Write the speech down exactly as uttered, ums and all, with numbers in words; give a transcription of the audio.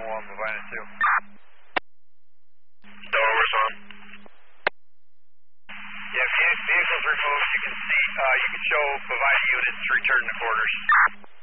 one, Bovina two. Delaware respond. Yeah, vehicles removed. You can see, uh, you can show Bovina units return to quarters.